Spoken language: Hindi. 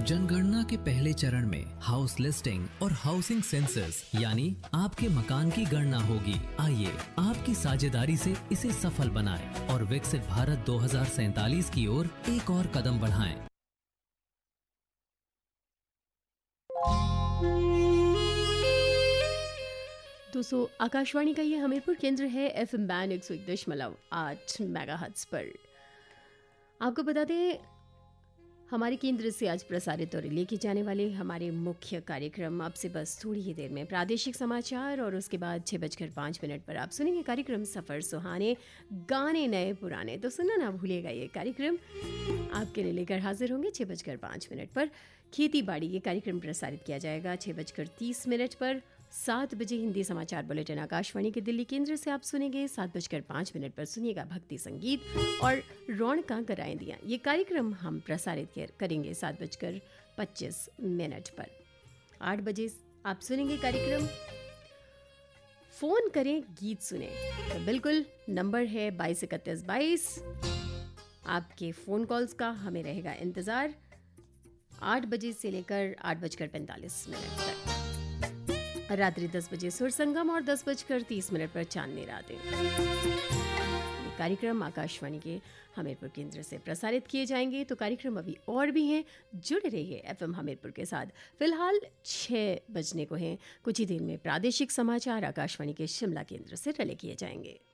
जनगणना के पहले चरण में हाउस लिस्टिंग और हाउसिंग सेंसस यानी आपके मकान की गणना होगी। आइए आपकी साझेदारी से इसे सफल बनाएं और विकसित भारत 2047 की ओर एक और कदम बढ़ाएं। दोस्तों, आकाशवाणी का ये हमीरपुर केंद्र है FM बैंड 101.8 मेगाहर्ट्ज पर। आपको बता दें, हमारे केंद्र से आज प्रसारित और लेके जाने वाले हमारे मुख्य कार्यक्रम अब से बस थोड़ी ही देर में प्रादेशिक समाचार और उसके बाद 6:05 पर आप सुनेंगे कार्यक्रम सफ़र सुहाने, गाने नए पुराने। तो सुनना ना भूलिएगा, ये कार्यक्रम आपके लिए लेकर हाजिर होंगे 6:05 पर। खेती बाड़ी ये कार्यक्रम प्रसारित किया जाएगा 6:30 पर। 7 बजे हिंदी समाचार बुलेटिन आकाशवाणी के दिल्ली केंद्र से आप सुनेंगे। 7:05 पर सुनिएगा भक्ति संगीत और रौनकां कराएं दियां। ये कार्यक्रम हम प्रसारित करेंगे 7:25 पर। 8 बजे आप सुनेंगे कार्यक्रम फोन करें गीत सुने। तो बिल्कुल नंबर है 223122। आपके फ़ोन कॉल्स का हमें रहेगा इंतज़ार 8 बजे से लेकर 8:45 तक। रात्रि 10 बजे सुर संगम और 10:30 पर चांदनी रातें। ये कार्यक्रम आकाशवाणी के हमीरपुर केंद्र से प्रसारित किए जाएंगे। तो कार्यक्रम अभी और भी हैं, जुड़े रहिए FM हमीरपुर के साथ। फिलहाल 6 बजने को हैं। कुछ ही देर में प्रादेशिक समाचार आकाशवाणी के शिमला केंद्र से रिले किए जाएंगे।